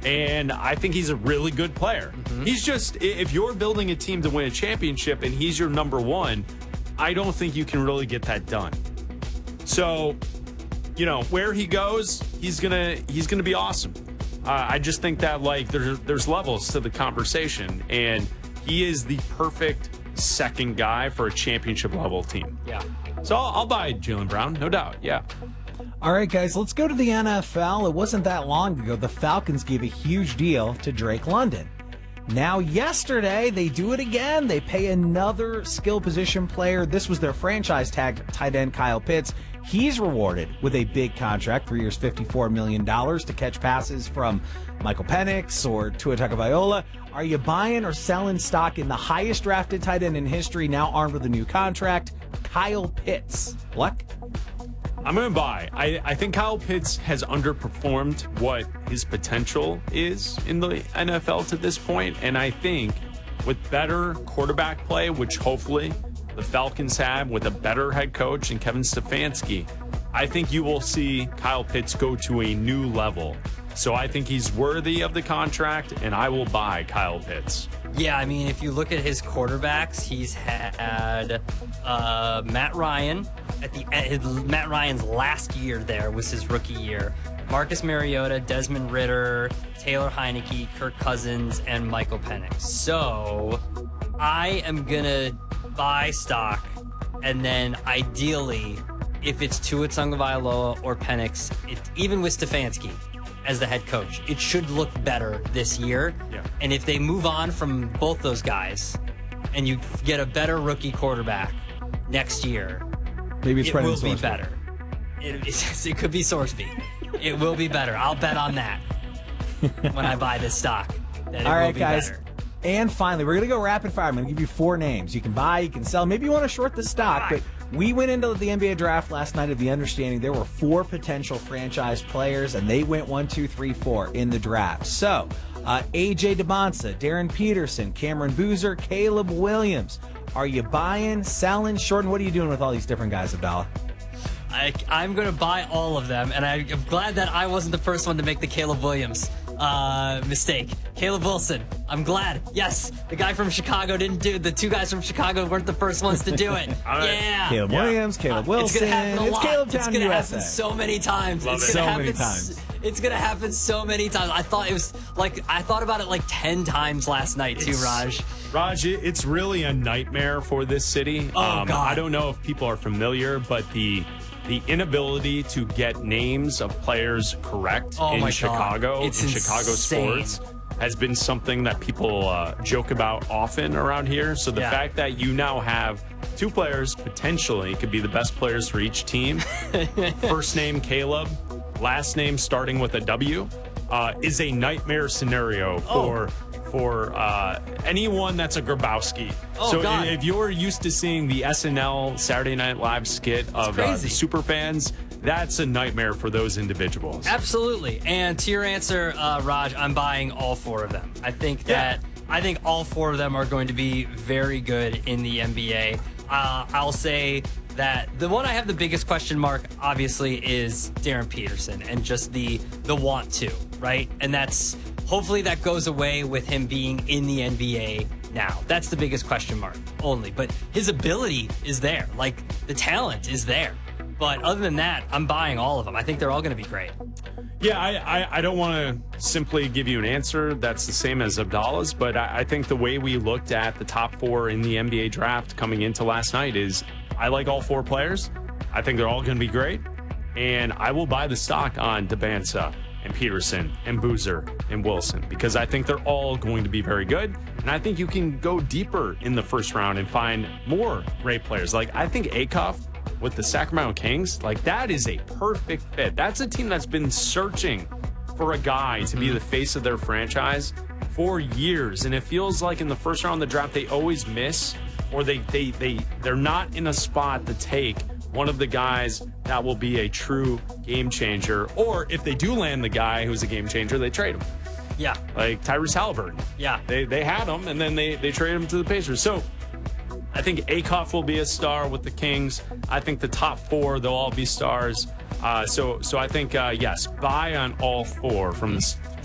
And I think he's a really good player. He's just, if you're building a team to win a championship and he's your number one, I don't think you can really get that done. So, where he goes, he's gonna be awesome. I just think that there's levels to the conversation, and he is the perfect second guy for a championship level team. Yeah. So I'll buy Jaylen Brown, no doubt. Yeah. All right, guys, let's go to the NFL. It wasn't that long ago the Falcons gave a huge deal to Drake London. Now, yesterday, they do it again. They pay another skill position player. This was their franchise tag tight end, Kyle Pitts. He's rewarded with a big contract, 3 years, $54 million to catch passes from Michael Penix or Tua Tagovailoa. Are you buying or selling stock in the highest drafted tight end in history, now armed with a new contract, Kyle Pitts? Luck? I'm going to buy. I think Kyle Pitts has underperformed what his potential is in the NFL to this point, and I think with better quarterback play, which hopefully the Falcons have with a better head coach and Kevin Stefanski, I think you will see Kyle Pitts go to a new level. So I think he's worthy of the contract, and I will buy Kyle Pitts. Yeah, I mean, if you look at his quarterbacks, he's had Matt Ryan. Matt Ryan's last year there was his rookie year. Marcus Mariota, Desmond Ridder, Taylor Heineke, Kirk Cousins, and Michael Penix. So I am going to buy stock, and then ideally, if it's Tua Tagovailoa or Penix, even with Stefanski as the head coach, it should look better this year. Yeah. And if they move on from both those guys and you get a better rookie quarterback next year, maybe it's it will be better. It could be Sorsby. It will be better. I'll bet on that when I buy this stock. That All it right, will be guys. Better. And finally, we're going to go rapid fire. I'm going to give you 4 names. You can buy, you can sell. Maybe you want to short the stock, but we went into the NBA draft last night of the understanding there were 4 potential franchise players, and they went 1, 2, 3, 4 in the draft. So, AJ DeBonsa, Darren Peterson, Cameron Boozer, Caleb Williams. Are you buying, selling, shorting? What are you doing with all these different guys, Abdallah? I'm going to buy all of them, and I'm glad that I wasn't the first one to make the Caleb Williams mistake. Caleb Wilson, I'm glad. Yes, the guy from Chicago didn't do it. The 2 guys from Chicago weren't the first ones to do it. Yeah. Caleb Williams, Caleb Wilson. It's going to happen a lot. Caleb Town, it's going to USA. happen so many times. Love It's it. gonna So happen many times. It's going to happen so many times. I thought about it like 10 times last night too, Raj. Raj, it's really a nightmare for this city. Oh, God. I don't know if people are familiar, but the inability to get names of players correct in Chicago, It's in Chicago insane. sports, has been something that people joke about often around here. So the fact that you now have 2 players potentially could be the best players for each team, first name Caleb, last name starting with a W, is a nightmare scenario for anyone that's a Grabowski. God. If you're used to seeing the SNL Saturday Night Live skit of the super fans, that's a nightmare for those individuals. Absolutely. And to your answer, Raj, I'm buying all 4 of them. I think all 4 of them are going to be very good in the NBA. I'll say that the one I have the biggest question mark, obviously, is Darren Peterson and just the want to, right? And that's hopefully that goes away with him being in the NBA now. That's the biggest question mark only. But his ability is there. Like, the talent is there. But other than that, I'm buying all of them. I think they're all going to be great. Yeah, I don't want to simply give you an answer that's the same as Abdallah's, but I think the way we looked at the top 4 in the NBA draft coming into last night is I like all 4 players. I think they're all going to be great. And I will buy the stock on DeBansa and Peterson and Boozer and Wilson because I think they're all going to be very good. And I think you can go deeper in the first round and find more great players. Like, I think Acuff with the Sacramento Kings, like, that is a perfect fit. That's a team that's been searching for a guy to be the face of their franchise for years. And it feels like in the first round of the draft, they always miss, or they're not in a spot to take one of the guys that will be a true game changer. Or if they do land the guy who's a game changer, they trade him. Yeah. Like Tyrese Halliburton. Yeah. They had him, and then they traded him to the Pacers. So I think Acuff will be a star with the Kings. I think the top 4, they'll all be stars. So I think, yes, buy on all 4 from the